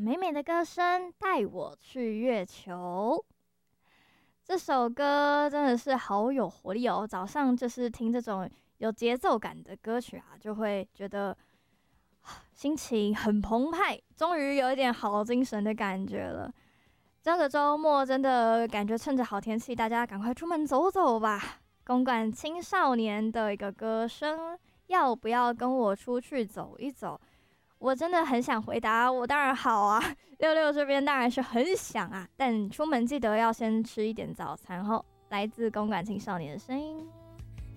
美美的歌声带我去月球。这首歌真的是好有活力哦！早上就是听这种有节奏感的歌曲啊，就会觉得心情很澎湃，终于有一点好精神的感觉了。这个周末真的感觉趁着好天气，大家赶快出门走走吧。公馆青少年的一个歌声，要不要跟我出去走一走？我真的很想回答，我当然好啊。六六这边当然是很想啊，但出门记得要先吃一点早餐后。来自公馆青少年的声音。